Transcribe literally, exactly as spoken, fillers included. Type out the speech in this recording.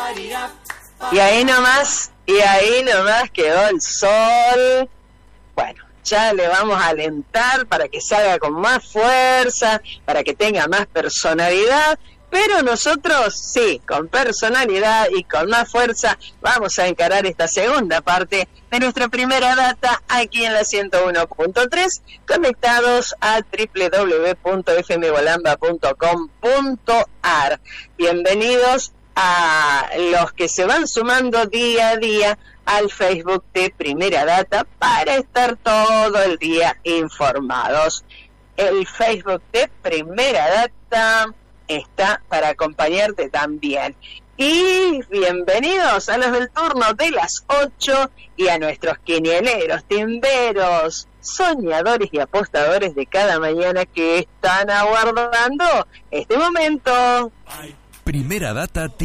Y ahí nomás, y ahí nomás quedó el sol. Bueno, ya le vamos a alentar para que salga con más fuerza, para que tenga más personalidad. Pero nosotros, sí, con personalidad y con más fuerza, vamos a encarar esta segunda parte de nuestra primera data aquí en la ciento uno punto tres, conectados a doble u doble u doble u punto f m bolamba punto com punto a r. Bienvenidos a los que se van sumando día a día al Facebook de Primera Data para estar todo el día informados. El Facebook de Primera Data está para acompañarte también. Y bienvenidos a los del turno de las ocho y a nuestros quinieleros, timberos, soñadores y apostadores de cada mañana que están aguardando este momento. Primera Data